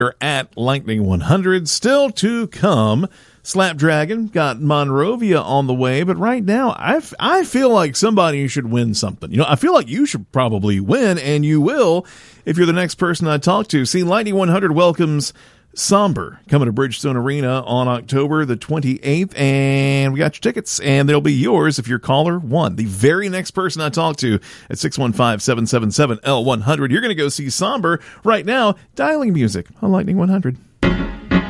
at Lightning 100. Still to come, Slapdragon got Monrovia on the way, but right now I feel like somebody should win something. I feel like you should probably win, and you will if you're the next person I talk to. See, Lightning 100 welcomes Somber coming to Bridgestone Arena on October the 28th, and we got your tickets, and they'll be yours if you're caller 1. The very next person I talk to at 615-777-L100, you're going to go see Somber right now, dialing music on Lightning 100.